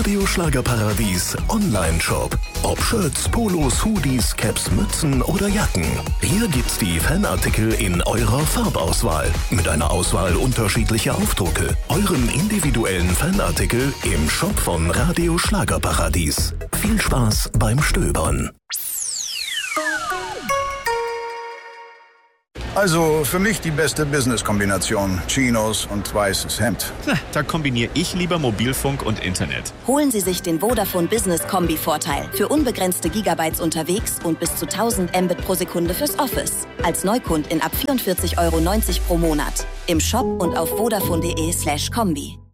Radio Schlagerparadies Online-Shop. Ob Shirts, Polos, Hoodies, Caps, Mützen oder Jacken. Hier gibt's die Fanartikel in eurer Farbauswahl. Mit einer Auswahl unterschiedlicher Aufdrucke. Euren individuellen Fanartikel im Shop von Radio Schlagerparadies. Viel Spaß beim Stöbern. Also für mich die beste Business-Kombination. Chinos und weißes Hemd. Da kombiniere ich lieber Mobilfunk und Internet. Holen Sie sich den Vodafone Business Kombi-Vorteil. Für unbegrenzte Gigabytes unterwegs und bis zu 1000 Mbit pro Sekunde fürs Office. Als Neukundin ab 44,90 € pro Monat. Im Shop und auf vodafone.de/Kombi.